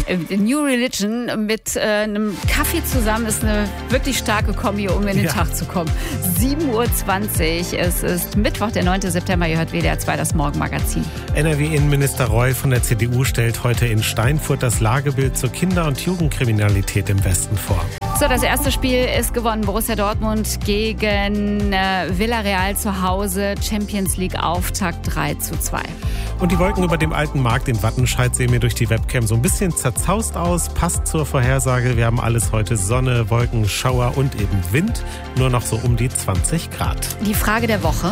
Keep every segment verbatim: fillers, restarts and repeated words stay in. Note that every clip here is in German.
New Religion mit äh, einem Kaffee zusammen ist eine wirklich starke Kombi, um in den ja. Tag zu kommen. sieben Uhr zwanzig, es ist Mittwoch, der neunte September, ihr hört W D R zwei, das Morgenmagazin. N R W-Innenminister Reul von der C D U stellt heute in Steinfurt das Lagebild zur Kinder- und Jugendkriminalität im Westen vor. So, das erste Spiel ist gewonnen. Borussia Dortmund gegen äh, Villarreal zu Hause. Champions League Auftakt drei zu zwei. Und die Wolken über dem alten Markt in Wattenscheid sehen mir durch die Webcam so ein bisschen zerzaust aus. Passt zur Vorhersage. Wir haben alles heute Sonne, Wolken, Schauer und eben Wind. Nur noch so um die zwanzig Grad. Die Frage der Woche.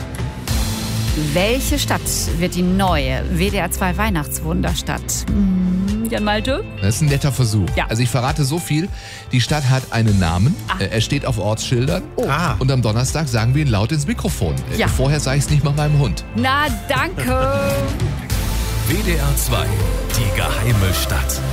Welche Stadt wird die neue W D R zwei Weihnachtswunderstadt? Hm, Jan Malte? Das ist ein netter Versuch. Ja. Also ich verrate so viel. Die Stadt hat einen Namen. Ah. Er steht auf Ortsschildern. Oh. Ah. Und am Donnerstag sagen wir ihn laut ins Mikrofon. Ja. Vorher sage ich es nicht mal meinem Hund. Na, danke. W D R zwei, die geheime Stadt.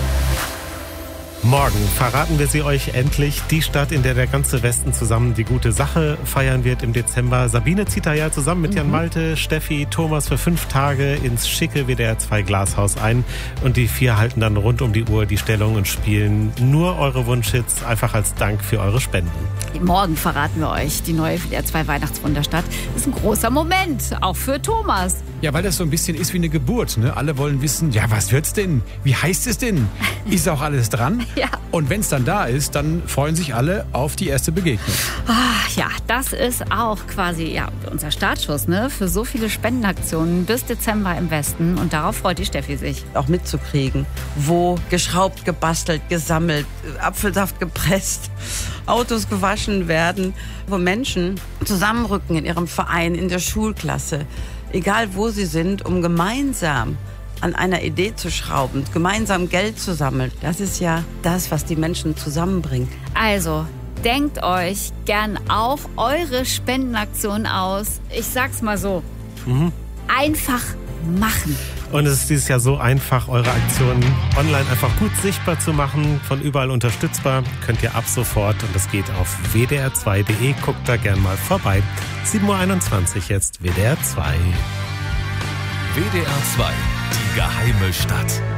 Morgen verraten wir sie euch endlich. Die Stadt, in der der ganze Westen zusammen die gute Sache feiern wird im Dezember. Sabine zieht da ja zusammen mit mhm. Jan Malte, Steffi, Thomas für fünf Tage ins schicke W D R zwei Glashaus ein. Und die vier halten dann rund um die Uhr die Stellung und spielen nur eure Wunschhits, einfach als Dank für eure Spenden. Morgen verraten wir euch die neue W D R zwei Weihnachtswunderstadt. Das ist ein großer Moment, auch für Thomas. Ja, weil das so ein bisschen ist wie eine Geburt. Ne? Alle wollen wissen, ja, was wird's denn? Wie heißt es denn? Ist auch alles dran? Ja. Und wenn es dann da ist, dann freuen sich alle auf die erste Begegnung. Ach, ja, das ist auch quasi ja, unser Startschuss, ne? Für so viele Spendenaktionen bis Dezember im Westen. Und darauf freut die Steffi sich. Auch mitzukriegen, wo geschraubt, gebastelt, gesammelt, Apfelsaft gepresst, Autos gewaschen werden, wo Menschen zusammenrücken in ihrem Verein, in der Schulklasse, egal wo sie sind, um gemeinsam an einer Idee zu schrauben, gemeinsam Geld zu sammeln. Das ist ja das, was die Menschen zusammenbringt. Also, denkt euch gern auch eure Spendenaktion aus. Ich sag's mal so. Mhm. Einfach machen. Und es ist dieses Jahr so einfach, eure Aktionen online einfach gut sichtbar zu machen, von überall unterstützbar. Könnt ihr ab sofort und das geht auf w d r zwei punkt d e. Guckt da gern mal vorbei. sieben Uhr einundzwanzig jetzt W D R zwei. W D R zwei, die geheime Stadt.